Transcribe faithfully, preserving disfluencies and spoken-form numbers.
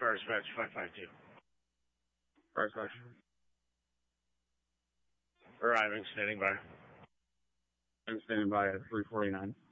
Fire dispatch five five two. Fire dispatch. Arriving, standing by. I'm standing by at three forty-nine.